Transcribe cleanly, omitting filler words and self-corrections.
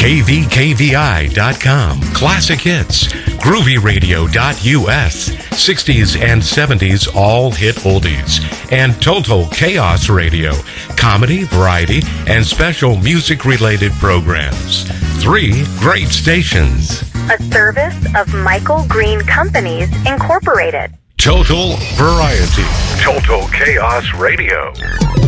KVKVI.com, Classic Hits, GroovyRadio.us, 60s and 70s all hit oldies, and Total Chaos Radio, comedy, variety, and special music-related programs. 3 great stations. A service of Michael Green Companies, Incorporated. Total Variety. Total Chaos Radio.